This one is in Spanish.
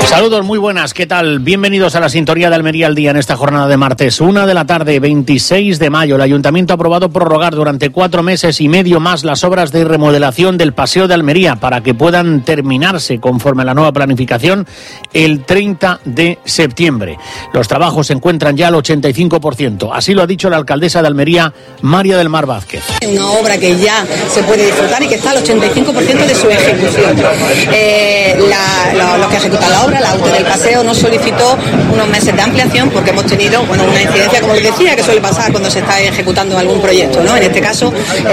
Saludos, muy buenas, ¿qué tal? Bienvenidos a la sintonía de Almería al Día en esta jornada de martes, 1 de la tarde, 26 de mayo. El Ayuntamiento ha aprobado prorrogar durante 4 meses y medio más las obras de remodelación del Paseo de Almería para que puedan terminarse conforme a la nueva planificación el 30 de septiembre. Los trabajos se encuentran ya al 85%, así lo ha dicho la alcaldesa de Almería, María del Mar Vázquez. Una obra que ya se puede disfrutar y que está al 85% de su ejecución. Los que ejecutan la obra, la auto del paseo, nos solicitó unos meses de ampliación porque hemos tenido una incidencia, como les decía, que suele pasar cuando se está ejecutando algún proyecto, ¿no? En este caso